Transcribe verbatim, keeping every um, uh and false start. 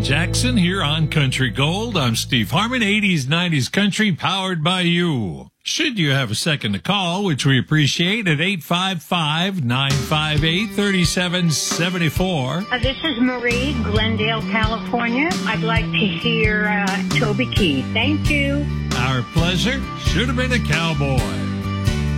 Jackson here on Country Gold. I'm Steve Harmon, eighties, nineties country powered by you. Should you have a second to call, which we appreciate, at eight five five, nine five eight, three seven seven four. Uh, this is Marie, Glendale, California. I'd like to hear uh, Toby Keith. Thank you. Our pleasure. Should have been a cowboy.